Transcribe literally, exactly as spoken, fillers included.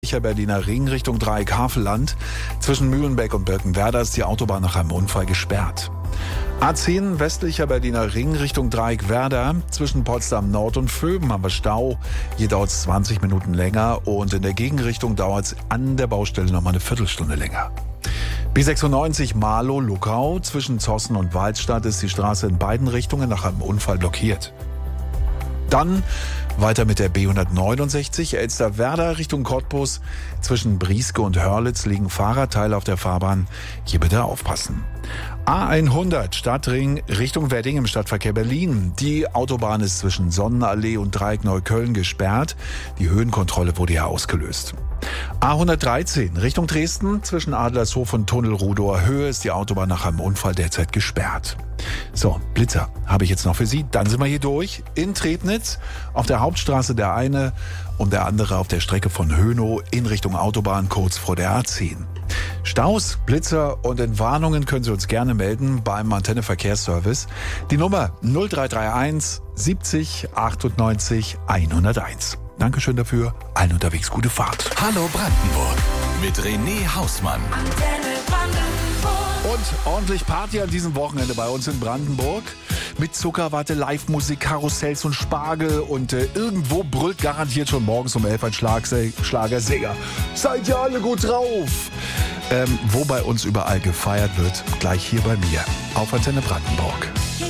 Berliner Ring Richtung Dreieck Havelland. Zwischen Mühlenbeck und Birkenwerder ist die Autobahn nach einem Unfall gesperrt. A zehn westlicher Berliner Ring Richtung Dreieck Werder. Zwischen Potsdam Nord und Vöben haben wir Stau. Hier dauert es zwanzig Minuten länger und in der Gegenrichtung dauert es an der Baustelle noch mal eine Viertelstunde länger. B sechsundneunzig Marlow-Luckau. Zwischen Zossen und Waldstadt ist die Straße in beiden Richtungen nach einem Unfall blockiert. Dann weiter mit der B hundertneunundsechzig Elsterwerda Richtung Cottbus. Zwischen Brieske und Hörlitz liegen Fahrradteile auf der Fahrbahn. Hier bitte aufpassen. A hundert Stadtring Richtung Wedding im Stadtverkehr Berlin. Die Autobahn ist zwischen Sonnenallee und Dreieck Neukölln gesperrt. Die Höhenkontrolle wurde ja ausgelöst. A hundertdreizehn Richtung Dresden. Zwischen Adlershof und Tunnel Rudower Höhe ist die Autobahn nach einem Unfall derzeit gesperrt. So, Blitzer habe ich jetzt noch für Sie. Dann sind wir hier durch. In Trebnitz auf der Hauptstraße der eine und der andere auf der Strecke von Hönow in Richtung Autobahn kurz vor der A zehn. Staus, Blitzer und Entwarnungen können Sie uns gerne melden beim Antenne Verkehrsservice. Die Nummer null drei drei eins siebzig achtundneunzig hunderteins. Dankeschön dafür. Allen unterwegs gute Fahrt. Hallo Brandenburg mit René Hausmann. Antenne Brandenburg. Und ordentlich Party an diesem Wochenende bei uns in Brandenburg. Mit Zuckerwatte, Live-Musik, Karussells und Spargel. Und äh, irgendwo brüllt garantiert schon morgens um elf ein Schlagse- Schlagersänger. Seid ihr alle gut drauf? Ähm, wo bei uns überall gefeiert wird, gleich hier bei mir auf Antenne Brandenburg.